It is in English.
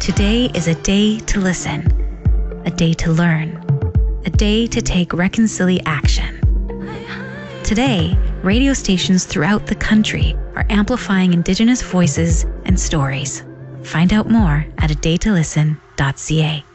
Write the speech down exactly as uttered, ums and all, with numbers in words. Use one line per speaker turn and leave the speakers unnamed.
Today is a day to listen, a day to learn, a day to take reconciliation action. Today, radio stations throughout the country are amplifying Indigenous voices and stories. Find out more at a day to listen dot c a.